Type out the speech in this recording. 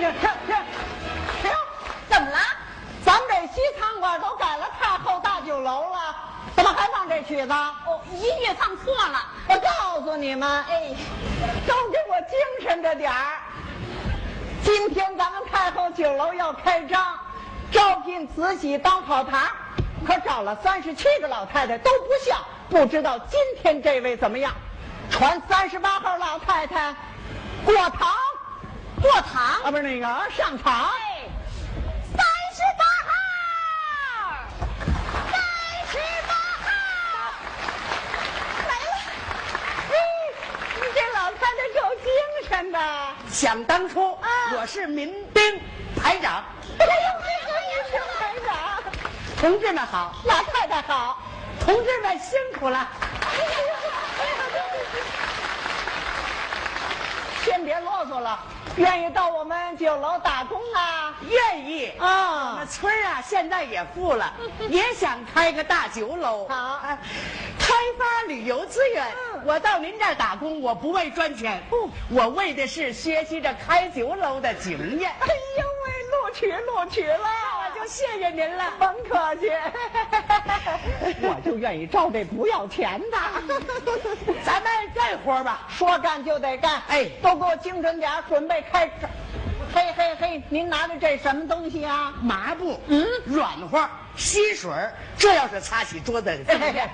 停！ 怎么了？ 咱们这西餐馆都改了太后大酒楼了，怎么还放这曲子？ 哦，音乐放错了。 我告诉你们， 哎， 都给我精神着点儿。今天咱们太后酒楼要开张，招聘慈禧当跑堂，可找了37个老太太都不像，不知道今天这位怎么样？传38号老太太过堂， 过堂啊，不是那个上场。 哎，38号，38号来了。 你这老太太够精神的。 想当初，我是民兵排长。 哎呦，这个是排长。 同志们好， 老太太好。 同志们辛苦了。 先别啰嗦了，愿意到我们酒楼打工啊？ 愿意啊我们村儿啊，现在也富了，也想开个大酒楼。 好开发旅游资源。我到您这儿打工，我不为赚钱，我为的是学习着开酒楼的经验。 哎呦喂，录取了， 我就谢谢您了。 甭客气。我就愿意招这不要钱的。 咱们干活吧。 说干就得干， 哎都给我精神点儿，准备开张。嘿嘿嘿，您拿着这什么东西啊？ 麻布，软和，吸水，这要是擦起桌子， 嘿嘿嘿，